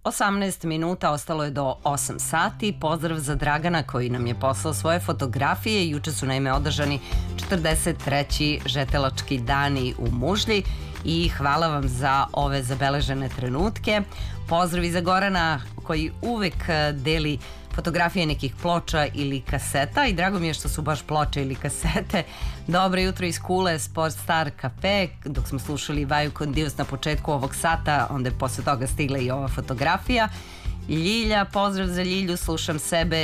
18 minuta, ostalo je do 8 sati. Pozdrav za Dragana koji nam je poslao svoje fotografije. Juče su naime održani 43. žetelački dani u Mužlji i hvala vam za ove zabeležene trenutke. Pozdrav i za Gorana koji uvek deli fotografije nekih ploča ili kaseta i drago mi je što su baš ploče ili kasete. Dobro jutro iz Kule, Sport Star Cafe, dok smo slušali Vaju Kondius na početku ovog sata, onda je posle toga stigla i ova fotografija. Ljilja, pozdrav za Ljilju, slušaj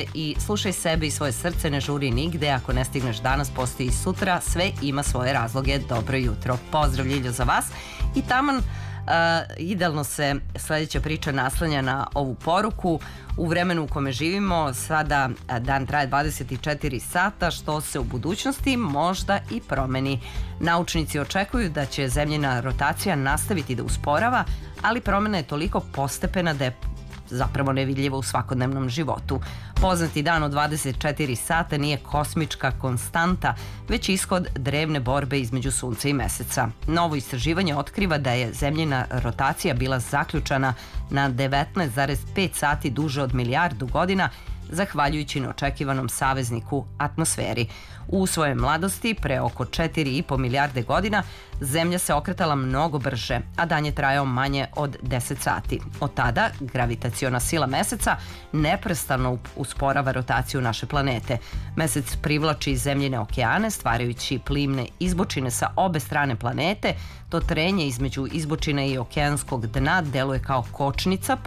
sebe i svoje srce, ne žuri nigde, ako ne stigneš danas, postoji i sutra, sve ima svoje razloge. Dobro jutro, pozdrav Ljiljo za vas. I taman idealno se sledeća priča naslanja na ovu poruku. U vremenu u kome živimo, sada dan traje 24 sata, što se u budućnosti možda i promeni. Naučnici očekuju da će zemljina rotacija nastaviti da usporava, ali promena je toliko postepena da je zapravo nevidljiva u svakodnevnom životu. Poznati dan od 24 sata nije kosmička konstanta, već ishod drevne borbe između Sunca i Meseca. Novo istraživanje otkriva da je zemljina rotacija bila zaključana na 19,5 sati duže od milijardu godina, zahvaljujući neočekivanom savezniku atmosferi. U svojoj mladosti, pre oko 4,5 milijarde godina, Zemlja se okretala mnogo brže, a dan je trajao manje od 10 sati. Od tada, gravitaciona sila Meseca neprestano usporava rotaciju naše planete. Mesec privlači Zemljine okeane, stvarajući plimne izbočine sa obe strane planete. To trenje između izbočine i okeanskog dna deluje kao kočnica,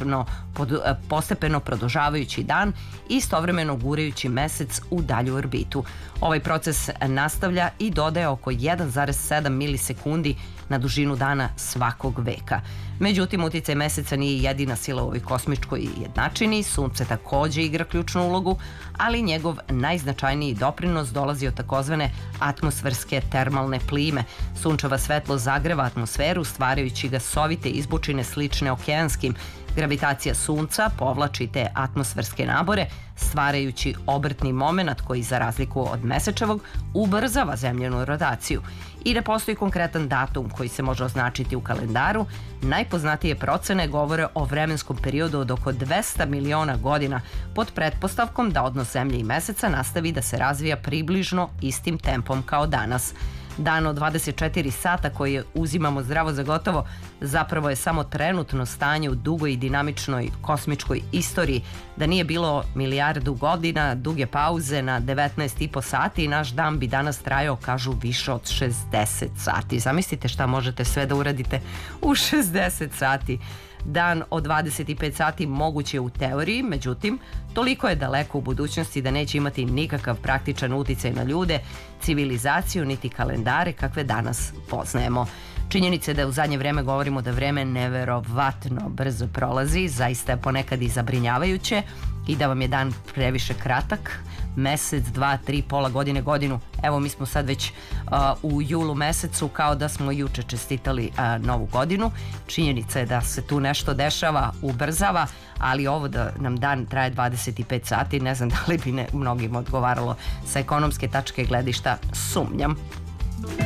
postepeno produžavajući dan i istovremeno gurajući Mesec u dalju orbitu. Ovaj proces nastavlja i dodaje oko 1,7 milisekundi na dužinu dana svakog veka. Međutim, uticaj Meseca nije jedina sila u ovoj kosmičkoj jednačini. Sunce takođe igra ključnu ulogu, ali njegov najznačajniji doprinos dolazi od takozvane atmosferske termalne plime. Sunčeva svetlost zagreva atmosferu, stvarajući gasovite izbučine slične okeanskim. Gravitacija Sunca povlači te atmosferske nabore, stvarajući obrtni moment koji, za razliku od mesečevog, ubrzava zemljenu rotaciju. I ne postoji konkretan datum koji se može označiti u kalendaru. Najpoznatije procene govore o vremenskom periodu od oko 200 miliona godina, pod pretpostavkom da odnos Zemlje i Meseca nastavi da se razvija približno istim tempom kao danas. Dan od 24 sata koje uzimamo zdravo za gotovo zapravo je samo trenutno stanje u dugoj i dinamičnoj kosmičkoj istoriji. Da nije bilo milijardu godina, duge pauze na 19,5 sati, naš dan bi danas trajao, kažu, više od 60 sati. Zamislite šta možete sve da uradite u 60 sati. Dan od 25 sati moguće je u teoriji, međutim, toliko je daleko u budućnosti da neće imati nikakav praktičan uticaj na ljude, civilizaciju, niti kalendare kakve danas poznajemo. Činjenica je da u zadnje vreme govorimo da vreme neverovatno brzo prolazi, zaista je ponekad i zabrinjavajuće i da vam je dan previše kratak, mesec, 2, 3, pola godine, godinu. Evo, mi smo sad već u julu mesecu, kao da smo juče čestitali novu godinu. Činjenica je da se tu nešto dešava, ubrzava, ali ovo da nam dan traje 25 sati, ne znam da li bi mnogim odgovaralo sa ekonomske tačke gledišta, sumnjam.